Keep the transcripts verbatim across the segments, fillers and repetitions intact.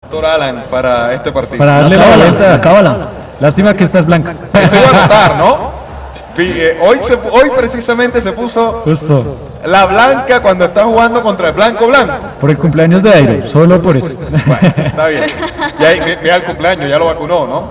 doctor Alan para este partido. Para darle la, la vuelta a cábala. Lástima que esta es blanca. Eso iba a notar, ¿no? Hoy, se, hoy precisamente se puso justo la blanca cuando está jugando contra el blanco blanco. Por el cumpleaños de Airo, solo por eso. Bueno, está bien. Ya ve al cumpleaños, ya lo vacunó, ¿no?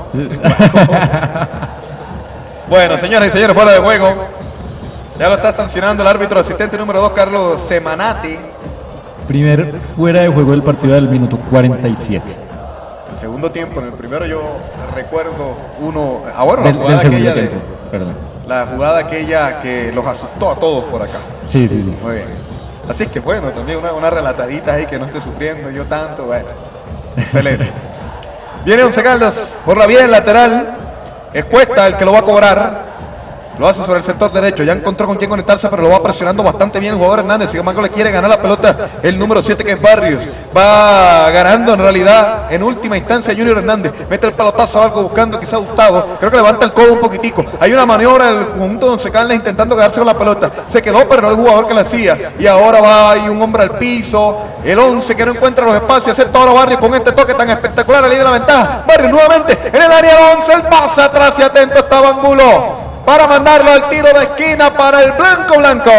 Bueno, señoras y señores, fuera de juego. Ya lo está sancionando el árbitro asistente número dos, Carlos Semanati. Primer fuera de juego del partido del minuto cuarenta y siete. El segundo tiempo, en el primero yo recuerdo uno. Ah, bueno, del, la jugada del aquella tiempo, de, perdón. La jugada aquella que los asustó a todos por acá. Sí, sí, sí. Muy bien. Así que bueno, también una, una relatadita ahí que no esté sufriendo yo tanto. Bueno, excelente. Viene Once Caldas por la vía del lateral. Es Cuesta el que lo va a cobrar. Lo hace sobre el sector derecho. Ya encontró con quién conectarse, pero lo va presionando bastante bien el jugador Hernández. Sin embargo, le quiere ganar la pelota el número siete, que es Barrios. Va ganando en realidad en última instancia Junior Hernández. Mete el pelotazo, algo buscando quizá Gustavo. Creo que levanta el codo un poquitico. Hay una maniobra del conjunto de Once Caldas intentando quedarse con la pelota. Se quedó, pero no el jugador que la hacía. Y ahora va ahí un hombre al piso. El once que no encuentra los espacios. Hacer todo Barrios con este toque tan espectacular. Le da la ventaja. Barrios nuevamente en el área del once. El pase atrás y atento estaba Angulo para mandarlo al tiro de esquina para el blanco blanco.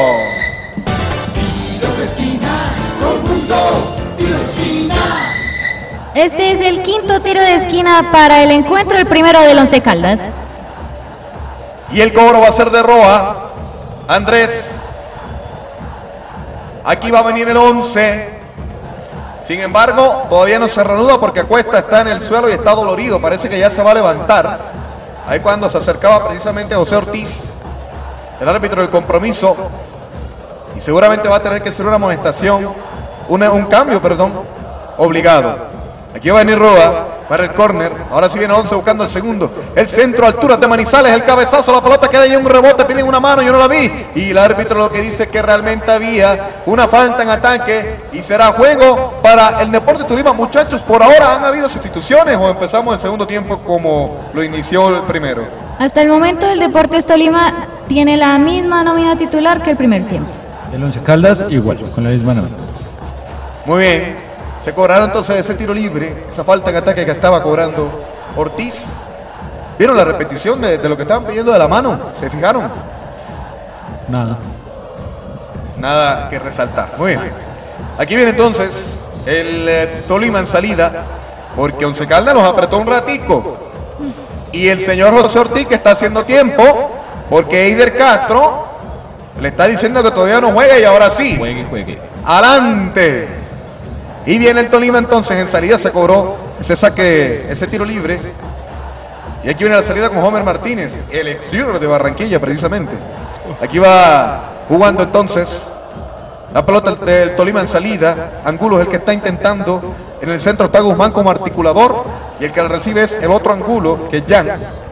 Tiro de esquina, todo mundo, tiro de esquina. Este es el quinto tiro de esquina para el encuentro, el primero del Once Caldas. Y el cobro va a ser de Roa. Andrés. Aquí va a venir el once. Sin embargo, todavía no se reanuda porque Acuesta está en el suelo y está dolorido. Parece que ya se va a levantar. Ahí cuando se acercaba precisamente a José Ortiz, el árbitro del compromiso, y seguramente va a tener que ser una amonestación, una, un cambio, perdón, obligado. Aquí va a venir Roa para el córner. Ahora sí viene once buscando el segundo. El centro, alturas de Manizales, el cabezazo, la pelota queda ahí en un rebote, tiene una mano, yo no la vi. Y el árbitro lo que dice es que realmente había una falta en ataque y será juego para el Deportes Tolima. Muchachos, por ahora han habido sustituciones o empezamos el segundo tiempo como lo inició el primero. Hasta el momento el Deportes Tolima tiene la misma nómina titular que el primer tiempo. El Once Caldas igual, con la misma nómina. Muy bien. Se cobraron entonces ese tiro libre, esa falta en ataque que estaba cobrando Ortiz. ¿Vieron la repetición de, de lo que estaban pidiendo de la mano? ¿Se fijaron? Nada. Nada que resaltar. Muy bien. Aquí viene entonces el eh, Tolima en salida, porque Once Caldas los apretó un ratico. Y el señor José Ortiz, que está haciendo tiempo, porque Eider Castro le está diciendo que todavía no juega y ahora sí. Juegue, juegue. Adelante. Y viene el Tolima entonces, en salida se cobró ese saque, ese tiro libre. Y aquí viene la salida con Homer Martínez, el ex Junior de Barranquilla precisamente. Aquí va jugando entonces la pelota del Tolima en salida. Angulo es el que está intentando. En el centro está Guzmán como articulador. Y el que la recibe es el otro Angulo, que es Jan.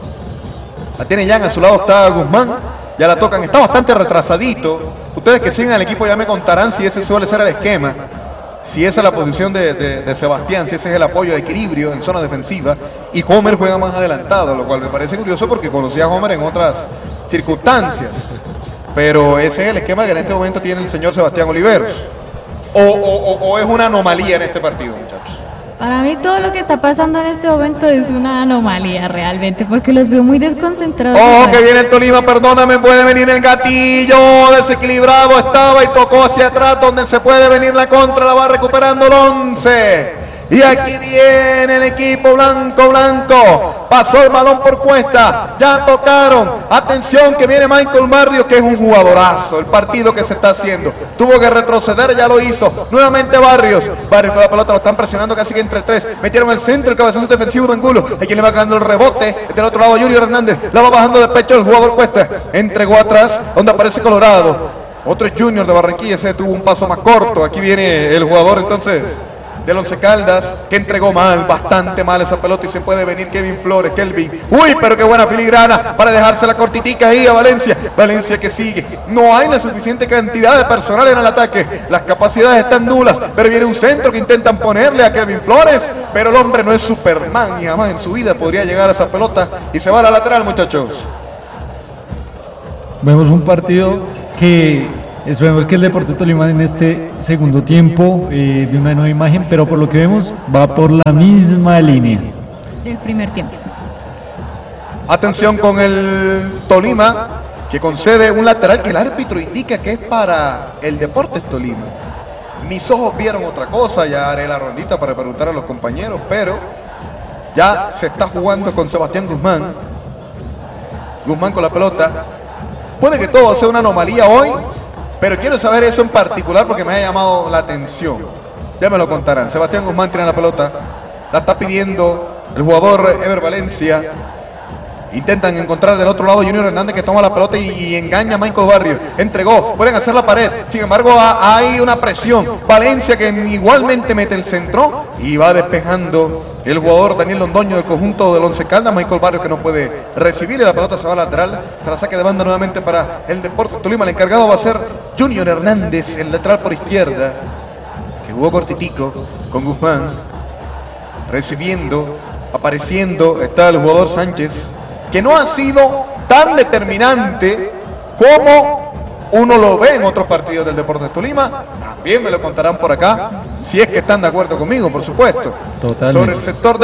La tiene Jan, a su lado está Guzmán. Ya la tocan, está bastante retrasadito. Ustedes que siguen al equipo ya me contarán si ese suele ser el esquema. Si esa es la posición de, de, de Sebastián, si ese es el apoyo, el equilibrio en zona defensiva, y Homer juega más adelantado, lo cual me parece curioso porque conocía a Homer en otras circunstancias, pero ese es el esquema que en este momento tiene el señor Sebastián Oliveros, o, o, o, o es una anomalía en este partido, muchachos. Para mí todo lo que está pasando en este momento es una anomalía realmente, porque los veo muy desconcentrados. Oh, que viene el Tolima, perdóname, puede venir el gatillo, desequilibrado estaba y tocó hacia atrás, donde se puede venir la contra, la va recuperando el once. Y aquí viene el equipo blanco, blanco. Pasó el balón por Cuesta. Ya tocaron. Atención que viene Michael Barrios, que es un jugadorazo. El partido que se está haciendo. Tuvo que retroceder, ya lo hizo. Nuevamente Barrios. Barrios con la pelota, lo están presionando casi que entre tres. Metieron el centro, el cabezazo defensivo de Angulo. Hay quien le va ganando el rebote. Del otro lado Junior Hernández. La va bajando de pecho el jugador Cuesta. Entregó atrás, donde aparece Colorado. Otro es Junior de Barranquilla. Ese tuvo un paso más corto. Aquí viene el jugador entonces del Once Caldas, que entregó mal, bastante mal esa pelota, y se puede venir Kevin Flores, Kelvin. Uy, pero qué buena filigrana para dejarse la cortitica ahí a Valencia. Valencia que sigue. No hay la suficiente cantidad de personal en el ataque. Las capacidades están nulas, pero viene un centro que intentan ponerle a Kevin Flores, pero el hombre no es Superman y jamás en su vida podría llegar a esa pelota, y se va a la lateral, muchachos. Vemos un partido que Esperemos que el Deportes Tolima en este segundo tiempo eh, de una nueva imagen, pero por lo que vemos va por la misma línea. Del primer tiempo. Atención con el Tolima, que concede un lateral que el árbitro indica que es para el Deportes Tolima. Mis ojos vieron otra cosa, ya haré la rondita para preguntar a los compañeros, pero ya se está jugando con Sebastián Guzmán. Guzmán con la pelota. Puede que todo sea una anomalía hoy, pero quiero saber eso en particular porque me ha llamado la atención. Ya me lo contarán. Sebastián Guzmán tiene la pelota, la está pidiendo el jugador Ever Valencia. Intentan encontrar del otro lado Junior Hernández, que toma la pelota y, y engaña a Michael Barrios. Entregó, pueden hacer la pared. Sin embargo, ha, hay una presión. Valencia que igualmente mete el centro y va despejando el jugador Daniel Londoño del conjunto del Once Caldas. Michael Barrios que no puede recibir y la pelota se va lateral. Se la saque de banda nuevamente para el Deportes Tolima. El encargado va a ser Junior Hernández, el lateral por izquierda, que jugó cortitico con Guzmán. Recibiendo, apareciendo, está el jugador Sánchez, que no ha sido tan determinante como uno lo ve en otros partidos del Deportes Tolima. También me lo contarán por acá, si es que están de acuerdo conmigo, por supuesto. Totalmente. Sobre el sector de